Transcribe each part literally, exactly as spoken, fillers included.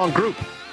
wrong group.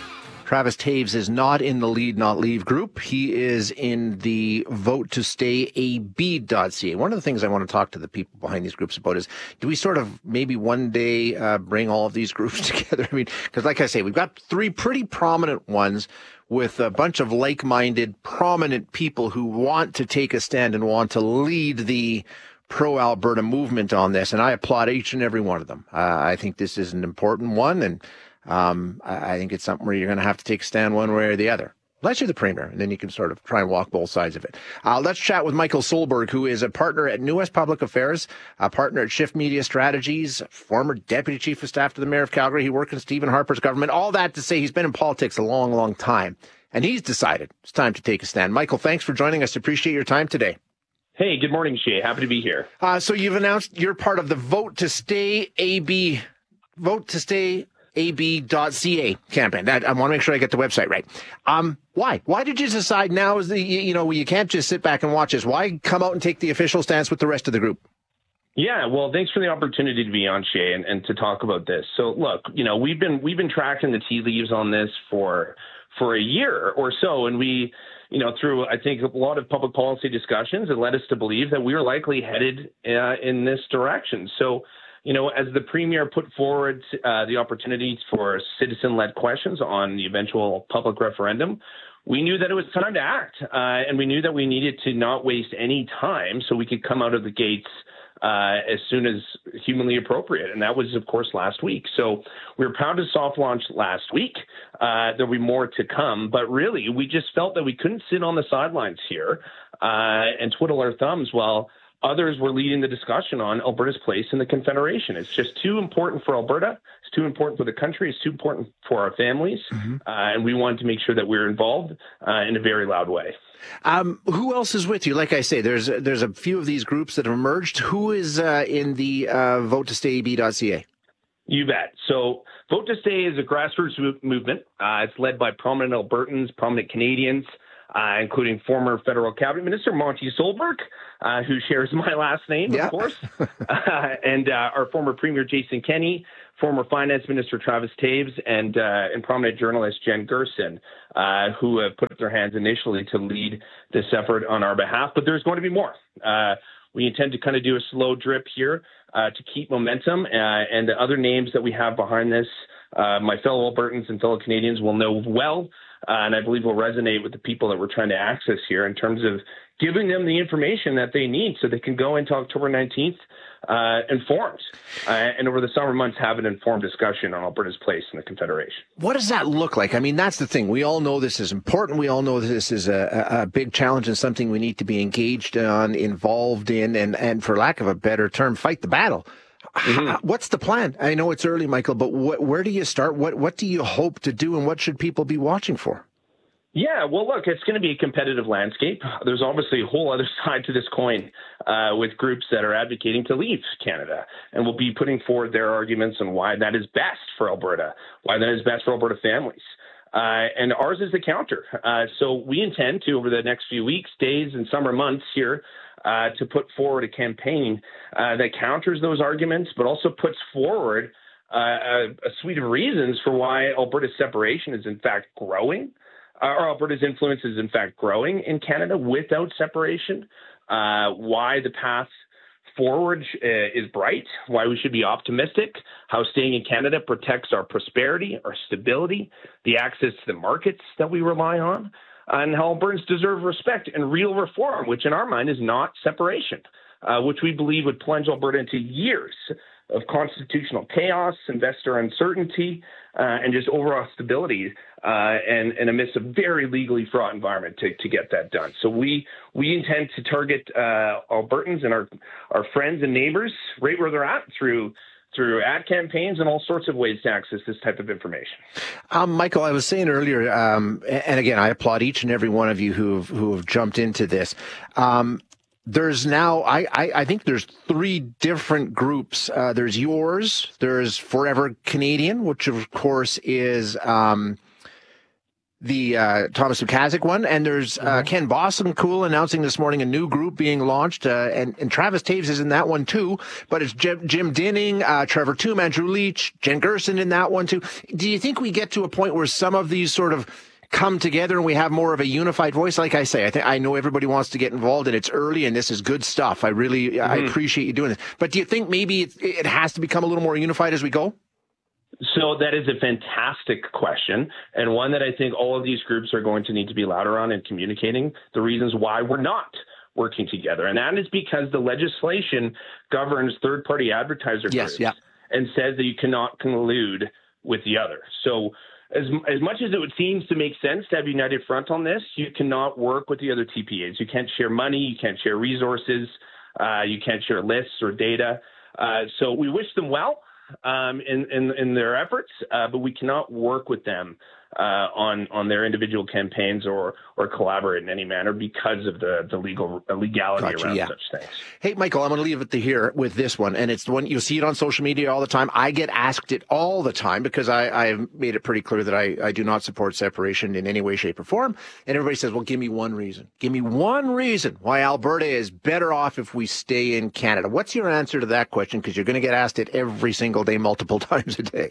Travis Taves is not in the Lead Not Leave group. He is in the Vote to Stay A B dot C A. One of the things I want to talk to the people behind these groups about is, do we sort of maybe one day uh, bring all of these groups together? I mean, because like I say, we've got three pretty prominent ones with a bunch of like-minded, prominent people who want to take a stand and want to lead the pro-Alberta movement on this, and I applaud each and every one of them. Uh, I think this is an important one, and um, I, I think it's something where you're going to have to take a stand one way or the other. Unless you're the premier, and then you can sort of try and walk both sides of it. Uh, let's chat with Michael Solberg, who is a partner at New West Public Affairs, a partner at Shift Media Strategies, former deputy chief of staff to the mayor of Calgary. He worked in Stephen Harper's government. All that to say he's been in politics a long, long time, and he's decided it's time to take a stand. Michael, thanks for joining us. Appreciate your time today. Hey, good morning, Shay. Happy to be here. Uh, so you've announced you're part of the Vote to Stay A B, Vote to Stay A B dot C A campaign. That, I want to make sure I get the website right. Um, why? Why did you decide now is the, you know, you can't just sit back and watch this? Why come out and take the official stance with the rest of the group? Yeah, well, thanks for the opportunity to be on, Shay, and, and to talk about this. So, look, you know, we've been we've been tracking the tea leaves on this for for a year or so, and we, you know, through I think a lot of public policy discussions, it led us to believe that we were likely headed uh, in this direction. So, you know, as the premier put forward uh, the opportunities for citizen-led questions on the eventual public referendum, we knew that it was time to act, uh, and we knew that we needed to not waste any time so we could come out of the gates uh, as soon as humanly appropriate. And that was, of course, last week. So we were proud to soft launch last week. Uh, there'll be more to come. But really, we just felt that we couldn't sit on the sidelines here uh, and twiddle our thumbs while others were leading the discussion on Alberta's place in the Confederation. It's just too important for Alberta. It's too important for the country. It's too important for our families. Mm-hmm. Uh, and we wanted to make sure that we're involved uh, in a very loud way. Um, who else is with you? Like I say, there's there's a few of these groups that have emerged. Who is uh, in the uh, Vote to Stay A B dot C A? You bet. So Vote to Stay is a grassroots movement. Uh, it's led by prominent Albertans, prominent Canadians, Uh, including former federal cabinet minister Monty Solberg, uh, who shares my last name, yeah. of course, uh, and uh, our former premier Jason Kenney, former finance minister Travis Taves, and uh, and prominent journalist Jen Gerson, uh, who have put up their hands initially to lead this effort on our behalf. But there's going to be more. Uh, we intend to kind of do a slow drip here uh, to keep momentum, uh, and the other names that we have behind this, uh, my fellow Albertans and fellow Canadians will know well. Uh, and I believe will resonate with the people that we're trying to access here in terms of giving them the information that they need so they can go into October nineteenth uh, informed uh, and over the summer months have an informed discussion on Alberta's place in the Confederation. What does that look like? I mean, that's the thing. We all know this is important. We all know this is a, a big challenge and something we need to be engaged on, involved in, and, and for lack of a better term, fight the battle. Mm-hmm. What's the plan? I know it's early, Michael, but wh- where do you start? What what do you hope to do, and what should people be watching for? Yeah, well, look, it's going to be a competitive landscape. There's obviously a whole other side to this coin uh, with groups that are advocating to leave Canada, and will be putting forward their arguments on why that is best for Alberta, why that is best for Alberta families. Uh, and ours is the counter. Uh, so we intend to, over the next few weeks, days, and summer months here, Uh, to put forward a campaign uh, that counters those arguments, but also puts forward uh, a, a suite of reasons for why Alberta's separation is in fact growing, uh, or Alberta's influence is in fact growing in Canada without separation, uh, why the path forward uh, is bright, why we should be optimistic, how staying in Canada protects our prosperity, our stability, the access to the markets that we rely on, and how Albertans deserve respect and real reform, which in our mind is not separation, uh, which we believe would plunge Alberta into years of constitutional chaos, investor uncertainty, uh, and just overall stability, uh, and, and amidst a very legally fraught environment to, to get that done. So we we intend to target uh, Albertans and our, our friends and neighbors right where they're at through through ad campaigns and all sorts of ways to access this type of information. Um, Michael, I was saying earlier, um, and again, I applaud each and every one of you who have, who have jumped into this. Um, there's now, I, I, I think there's three different groups. Uh, there's yours, there's Forever Canadian, which of course is um, the uh, Thomas Ukazik one, and there's uh, mm-hmm. Ken Bossencool announcing this morning a new group being launched, uh, and, and Travis Taves is in that one too, but it's Jim, Jim Dinning, uh, Trevor Toom, Andrew Leach, Jen Gerson in that one too. Do you think we get to a point where some of these sort of come together and we have more of a unified voice? Like I say, I think I know everybody wants to get involved, and it's early, and this is good stuff. I really mm-hmm. I appreciate you doing this. But do you think maybe it, it has to become a little more unified as we go? So that is a fantastic question, and one that I think all of these groups are going to need to be louder on in communicating the reasons why we're not working together. And that is because the legislation governs third-party advertiser yes, groups yeah. and says that you cannot collude with the other. So as as much as it would seem to make sense to have united front on this, you cannot work with the other T P As. You can't share money, you can't share resources, uh, you can't share lists or data. Uh, so we wish them well. Um, in, in, in their efforts, uh, but we cannot work with them uh, on on their individual campaigns or or collaborate in any manner because of the the legal uh, legality gotcha, around yeah. such things. Hey, Michael, I'm going to leave it to here with this one, and it's the one you'll see it on social media all the time. I get asked it all the time because I I've made it pretty clear that I I do not support separation in any way, shape, or form. And everybody says, "Well, give me one reason. Give me one reason why Alberta is better off if we stay in Canada." What's your answer to that question? Because you're going to get asked it every single day, multiple times a day.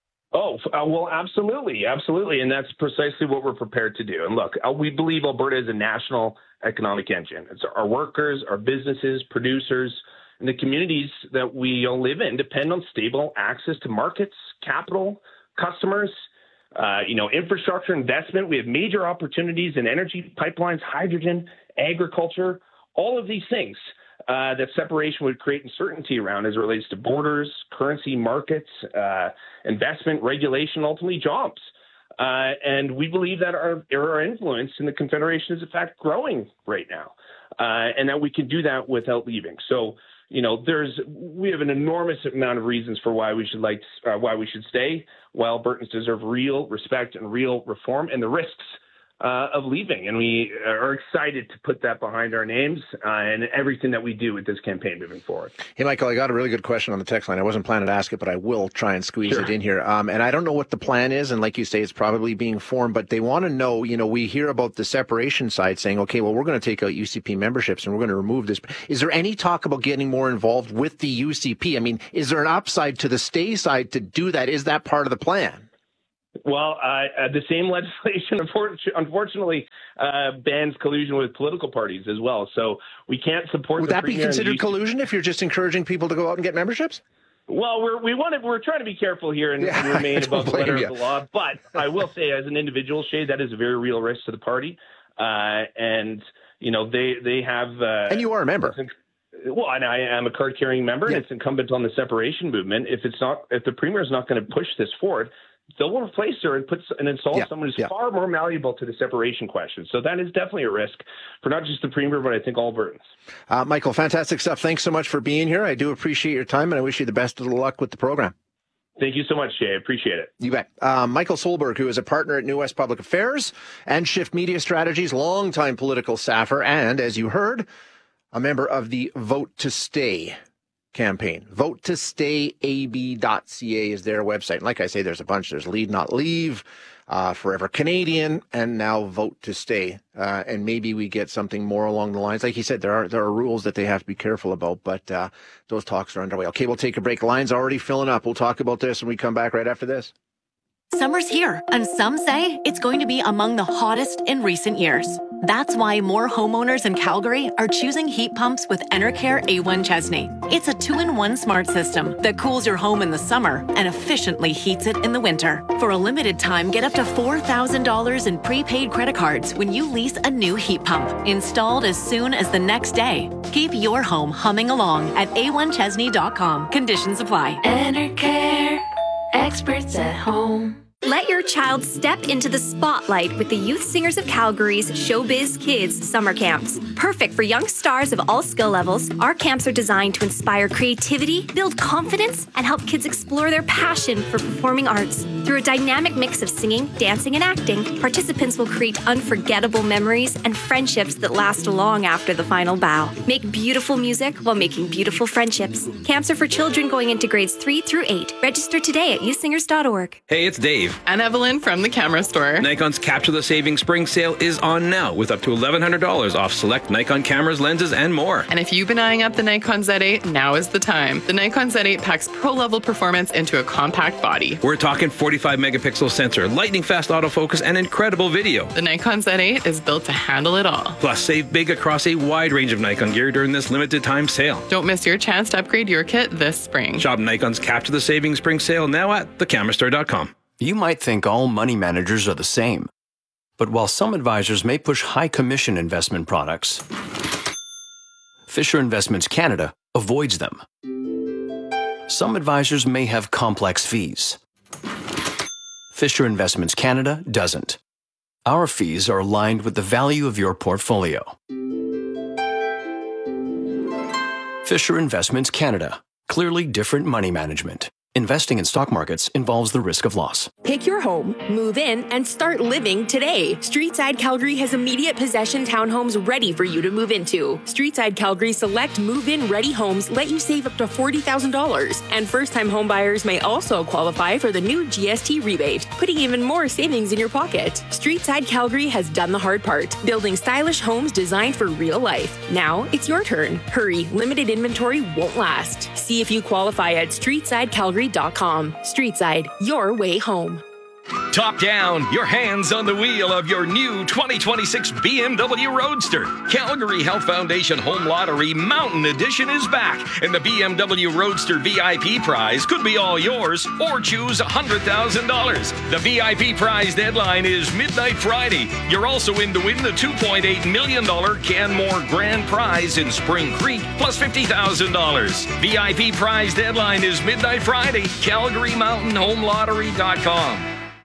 Oh, uh, well, absolutely. Absolutely. And that's precisely what we're prepared to do. And look, uh, we believe Alberta is a national economic engine. It's our workers, our businesses, producers, and the communities that we all live in depend on stable access to markets, capital, customers, uh, you know, infrastructure investment. We have major opportunities in energy pipelines, hydrogen, agriculture, all of these things. Uh, that separation would create uncertainty around as it relates to borders, currency, markets, uh, investment, regulation, ultimately jobs. Uh, and we believe that our, our influence in the Confederation is, in fact, growing right now, uh, and that we can do that without leaving. So, you know, there's we have an enormous amount of reasons for why we should like uh, why we should stay, while Albertans deserve real respect and real reform, and the risks Uh, of leaving. And we are excited to put that behind our names uh, and everything that we do with this campaign moving forward. Hey, Michael, I got a really good question on the text line. I wasn't planning to ask it, but I will try and squeeze sure. it in here. Um, and I don't know what the plan is. And like you say, it's probably being formed, but they want to know, you know, we hear about the separation side saying, okay, well, we're going to take out U C P memberships and we're going to remove this. Is there any talk about getting more involved with the U C P? I mean, is there an upside to the stay side to do that? Is that part of the plan? Well, uh, the same legislation, unfortunately, uh, bans collusion with political parties as well. So we can't support. Would the that be considered collusion if you're just encouraging people to go out and get memberships? Well, we're we want to, we're trying to be careful here and, yeah, and remain above the letter you. of the law. But I will say, as an individual, Shay, that is a very real risk to the party, uh, and you know they they have. Uh, and you are a member. Well, and I am a card-carrying member, yeah. and it's incumbent on the separation movement. If it's not, if the premier is not going to push this forward, they'll replace her and put and install yeah, someone who's yeah. far more malleable to the separation question. So that is definitely a risk for not just the premier, but I think all Albertans. Uh, Michael, fantastic stuff. Thanks so much for being here. I do appreciate your time, and I wish you the best of luck with the program. Thank you so much, Jay. I appreciate it. You bet. Uh, Michael Solberg, who is a partner at New West Public Affairs and Shift Media Strategies, longtime political staffer, and, as you heard, a member of the Vote to Stay campaign. vote to stay a b dot c a is their website. And like I say, there's a bunch. There's Lead Not Leave, uh, Forever Canadian, and now Vote to Stay. Uh, and maybe we get something more along the lines. Like he said, there are there are rules that they have to be careful about, but uh, those talks are underway. Okay, we'll take a break. Line's already filling up. We'll talk about this when we come back right after this. Summer's here, and some say it's going to be among the hottest in recent years. That's why more homeowners in Calgary are choosing heat pumps with Enercare A one Chesney. It's a two-in-one smart system that cools your home in the summer and efficiently heats it in the winter. For a limited time, get up to four thousand dollars in prepaid credit cards when you lease a new heat pump, installed as soon as the next day. Keep your home humming along at a one chesney dot com. Conditions apply. Enercare. Experts at home. Let your child step into the spotlight with the Youth Singers of Calgary's Showbiz Kids summer camps. Perfect for young stars of all skill levels, our camps are designed to inspire creativity, build confidence, and help kids explore their passion for performing arts. Through a dynamic mix of singing, dancing, and acting, participants will create unforgettable memories and friendships that last long after the final bow. Make beautiful music while making beautiful friendships. Camps are for children going into grades three through eight. Register today at youth singers dot org. Hey, it's Dave. And Evelyn from the Camera Store. Nikon's Capture the Savings Spring Sale is on now with up to eleven hundred dollars off select Nikon cameras, lenses, and more. And if you've been eyeing up the Nikon Z eight, now is the time. The Nikon Z eight packs pro-level performance into a compact body. We're talking forty-five megapixel sensor, lightning-fast autofocus, and incredible video. The Nikon Z eight is built to handle it all. Plus, save big across a wide range of Nikon gear during this limited time sale. Don't miss your chance to upgrade your kit this spring. Shop Nikon's Capture the Savings Spring Sale now at the camera store dot com. You might think all money managers are the same. But while some advisors may push high commission investment products, Fisher Investments Canada avoids them. Some advisors may have complex fees. Fisher Investments Canada doesn't. Our fees are aligned with the value of your portfolio. Fisher Investments Canada. Clearly different money management. Investing in stock markets involves the risk of loss. Pick your home, move in, and start living today. Streetside Calgary has immediate possession townhomes ready for you to move into. Streetside Calgary select move-in ready homes let you save up to forty thousand dollars. And first-time homebuyers may also qualify for the new G S T rebate, putting even more savings in your pocket. Streetside Calgary has done the hard part, building stylish homes designed for real life. Now it's your turn. Hurry, limited inventory won't last. See if you qualify at streetside calgary dot com. Streetside, your way home. Top down, your hands on the wheel of your new twenty twenty-six B M W Roadster. Calgary Health Foundation Home Lottery Mountain Edition is back, and the B M W Roadster V I P prize could be all yours, or choose one hundred thousand dollars. The V I P prize deadline is midnight Friday. You're also in to win the two point eight million dollars Canmore Grand Prize in Spring Creek, plus fifty thousand dollars. V I P prize deadline is midnight Friday. Calgary Mountain Home Lottery dot com.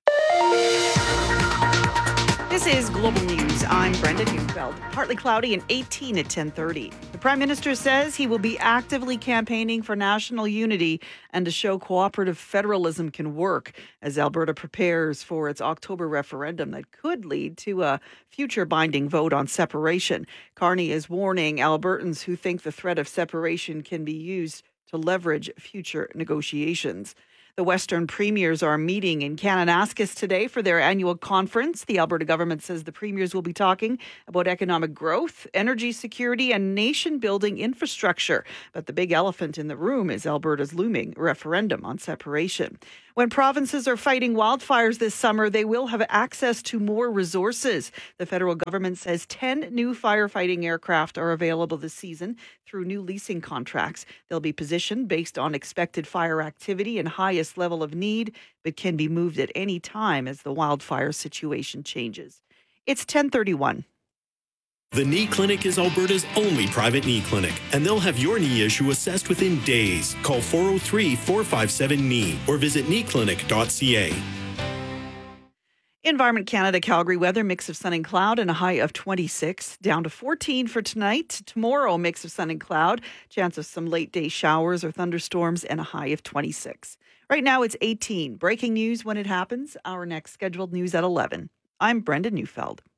This is Global News. I'm Brenda Neufeld. Partly cloudy and eighteen at ten thirty. The Prime Minister says he will be actively campaigning for national unity and to show cooperative federalism can work as Alberta prepares for its October referendum that could lead to a future binding vote on separation. Carney is warning Albertans who think the threat of separation can be used to leverage future negotiations. The Western premiers are meeting in Kananaskis today for their annual conference. The Alberta government says the premiers will be talking about economic growth, energy security, and nation-building infrastructure. But the big elephant in the room is Alberta's looming referendum on separation. When provinces are fighting wildfires this summer, they will have access to more resources. The federal government says ten new firefighting aircraft are available this season through new leasing contracts. They'll be positioned based on expected fire activity and highest level of need, but can be moved at any time as the wildfire situation changes. It's ten thirty-one. The Knee Clinic is Alberta's only private knee clinic, and they'll have your knee issue assessed within days. Call four oh three, four five seven, K N E E or visit knee clinic dot c a. Environment Canada, Calgary weather, mix of sun and cloud and a high of twenty-six, down to fourteen for tonight. Tomorrow, mix of sun and cloud, chance of some late day showers or thunderstorms and a high of twenty-six. Right now it's eighteen. Breaking news when it happens. Our next scheduled news at eleven. I'm Brenda Neufeld.